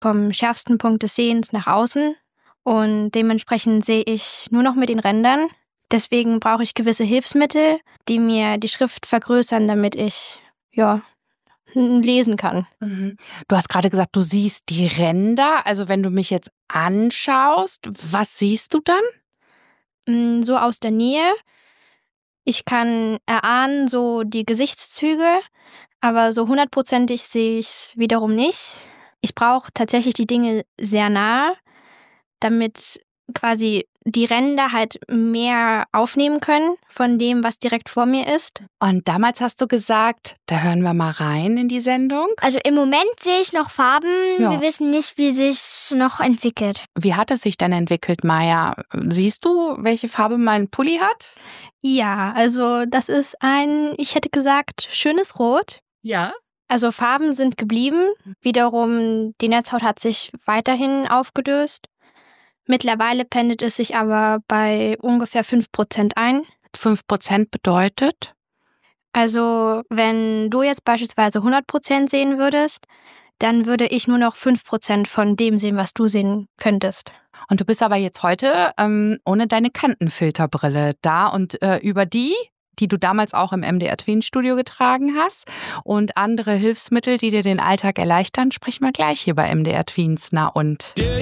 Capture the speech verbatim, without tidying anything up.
vom schärfsten Punkt des Sehens nach außen und dementsprechend sehe ich nur noch mit den Rändern. Deswegen brauche ich gewisse Hilfsmittel, die mir die Schrift vergrößern, damit ich ja lesen kann. Mhm. Du hast gerade gesagt, du siehst die Ränder. Also wenn du mich jetzt anschaust, was siehst du dann? So aus der Nähe. Ich kann erahnen, so die Gesichtszüge, aber so hundertprozentig sehe ich es wiederum nicht. Ich brauche tatsächlich die Dinge sehr nah, damit quasi die Ränder halt mehr aufnehmen können von dem, was direkt vor mir ist. Und damals hast du gesagt, da hören wir mal rein in die Sendung. Also im Moment sehe ich noch Farben, Ja. Wir wissen nicht, wie sich's noch entwickelt. Wie hat es sich denn entwickelt, Maja? Siehst du, welche Farbe mein Pulli hat? Ja, also das ist ein, ich hätte gesagt, schönes Rot. Ja. Also Farben sind geblieben. Wiederum, die Netzhaut hat sich weiterhin aufgelöst. Mittlerweile pendelt es sich aber bei ungefähr fünf Prozent ein. fünf Prozent bedeutet? Also wenn du jetzt beispielsweise hundert Prozent sehen würdest, dann würde ich nur noch fünf Prozent von dem sehen, was du sehen könntest. Und du bist aber jetzt heute ähm, ohne deine Kantenfilterbrille da und äh, über die, die du damals auch im M D R Tween Studio getragen hast und andere Hilfsmittel, die dir den Alltag erleichtern, sprechen wir gleich hier bei M D R Tweens. Na und?